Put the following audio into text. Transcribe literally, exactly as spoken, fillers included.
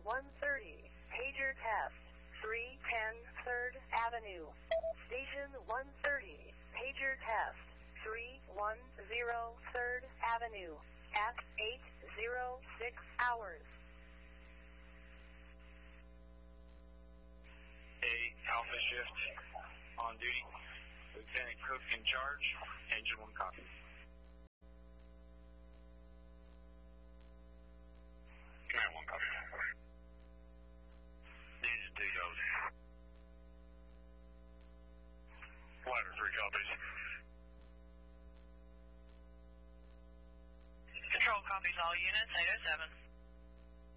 one thirty, pager test, three ten third Avenue. Station one thirty, pager test, three one zero third Avenue, at eight oh six hours. A Alpha Shift on duty. Lieutenant Cook in charge. Engine one copy. Command one copy. Engine two goes. Ladder three copies. Control copies all units, eight oh seven.